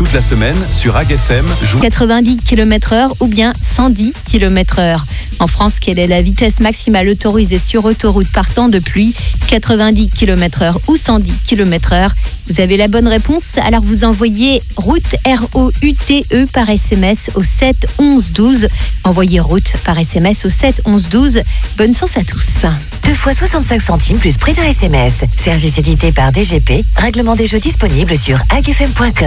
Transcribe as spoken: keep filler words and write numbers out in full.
toute la semaine sur A G F M. Jou- quatre-vingt-dix kilomètres heure ou bien cent dix kilomètres heure. En France, quelle est la vitesse maximale autorisée sur autoroute partant de pluie? quatre-vingt-dix kilomètres heure ou cent dix kilomètres heure? Vous avez la bonne réponse, alors vous envoyez route R O U T E par S M S au sept onze douze. Envoyez route par S M S au sept onze douze. Bonne chance à tous. deux fois soixante-cinq centimes plus prix d'un S M S. Service édité par D G P. Règlement des jeux disponible sur A G F M point com.